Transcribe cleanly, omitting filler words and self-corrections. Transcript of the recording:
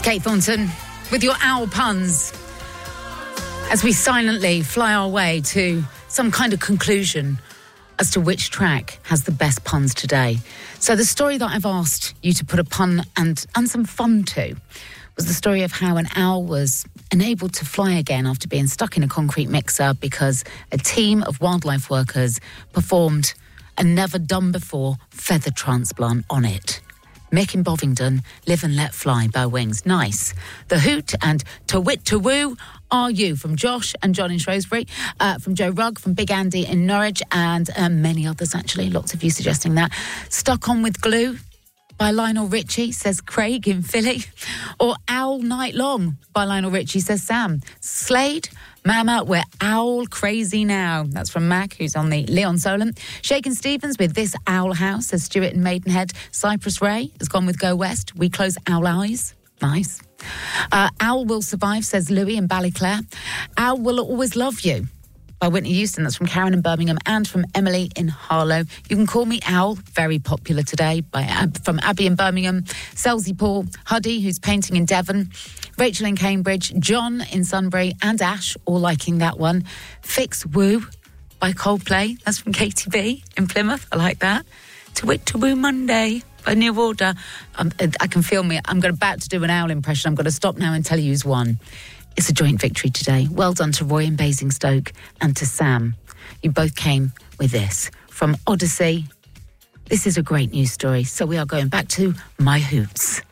It's Kate Thornton with your owl puns as we silently fly our way to some kind of conclusion as to which track has the best puns today. So the story that I've asked you to put a pun and some fun to was the story of how an owl was enabled to fly again after being stuck in a concrete mixer because a team of wildlife workers performed a never-done-before feather transplant on it. Mick in Bovingdon, Live and Let Fly by Wings. Nice. The Hoot and To Wit To Woo Are You from Josh and John in Shrewsbury, from Joe Rugg, from Big Andy in Norwich, and many others, actually. Lots of you suggesting that. Stuck On With Glue by Lionel Richie, says Craig in Philly. Or Owl Night Long by Lionel Richie, says Sam. Slade, Mama, we're owl crazy now. That's from Mac, who's on the Leon Solent. Shakin' Stevens with This Owl House, says Stuart in Maidenhead. Cypress Ray has gone with Go West. We Close Owl Eyes. Nice. Owl Will Survive, says Louis in Ballyclare. Owl Will Always Love You by Whitney Houston. That's from Karen in Birmingham and from Emily in Harlow. You Can Call Me Owl, very popular today, from Abby in Birmingham. Selzy Paul, Huddy, who's painting in Devon. Rachel in Cambridge, John in Sunbury, and Ash, all liking that one. Fix Woo by Coldplay. That's from Katie B in Plymouth. I like that. To Wit To Woo Monday by New Order. I can feel me. I'm about to do an owl impression. I'm going to stop now and tell you who's won. It's a joint victory today. Well done to Roy in Basingstoke and to Sam. You both came with this. From Odyssey, this is a great news story. So we are going back to My Hoots.